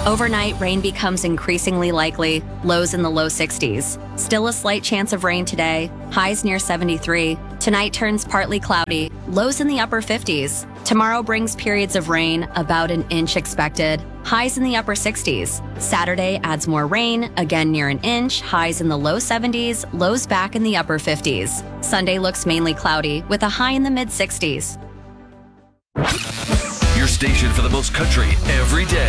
Overnight, rain becomes increasingly likely, lows in the low 60s. Still a slight chance of rain today, highs near 73. Tonight turns partly cloudy, lows in the upper 50s. Tomorrow brings periods of rain, about an inch expected, highs in the upper 60s. Saturday adds more rain, again near an inch, highs in the low 70s, lows back in the upper 50s. Sunday looks mainly cloudy, with a high in the mid 60s. Your station for the most country every day.